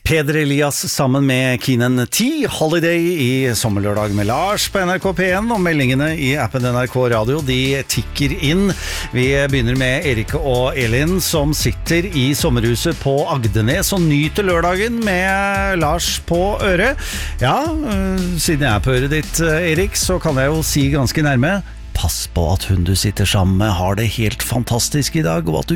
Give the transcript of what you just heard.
Peder Elias sammen med Keenan T, Holiday i Sommerlørdag med Lars på NRK P1, og meldingene i appen NRK Radio, de tikker inn. Vi begynner med Erik og Elin som sitter i sommerhuset på Agdenes og nyter lørdagen med Lars på øret. Ja, siden jeg er på øret ditt, Erik, så kan jeg jo si ganske nærme: pass på at hun du sitter sammen med har det helt fantastisk i dag, og at du